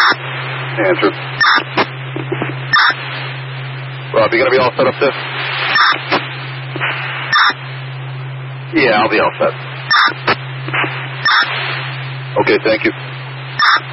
Answer. Rob, you going to be all set up there? Yeah, I'll be all set. Okay, thank you.